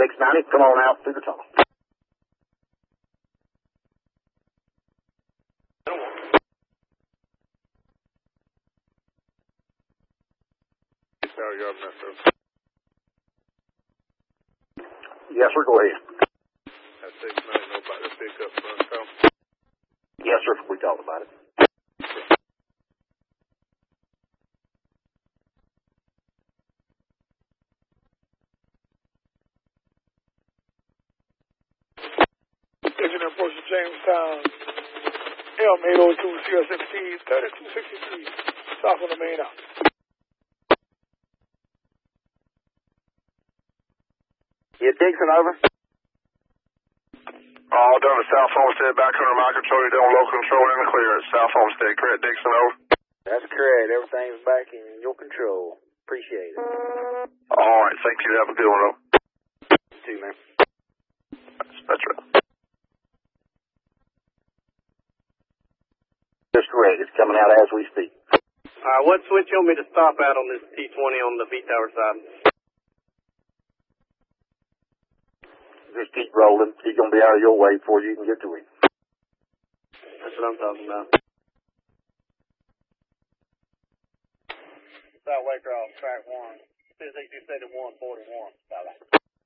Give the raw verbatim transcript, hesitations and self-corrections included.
six ninety, come on out through the tunnel. Yes, sir, go ahead. That's six ninety, nobody to pick up front call. Yes, sir, we talked about it. Station approaching Jamestown, Elm eight oh two, C S F T, thirty-two sixty-three, south on the main out. Yeah, Dixon, over. All done at South Homestead, back under my control, you're doing local control in the clear at South Homestead, correct, Dixon, over? That's correct. Everything's back in your control. Appreciate it. All right, thank you. Have a good one, over. You too, man. That's right. That's correct. It's coming out as we speak. All right, what switch you want me to stop at on this T twenty on the B tower side? Just keep rolling. He's going to be out of your way before you can get to him. That's what I'm talking about. South Waycross, track one. six six two seven one forty-one. Bye-bye.